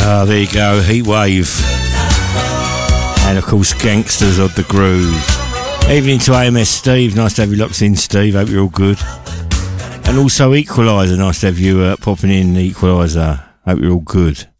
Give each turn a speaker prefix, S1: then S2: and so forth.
S1: There you go, Heatwave. And of course, Gangsters of the Groove. Evening to AMS Steve, nice to have you locked in, Steve, hope you're all good. And also Equaliser, nice to have you popping in, Equaliser, hope you're all good.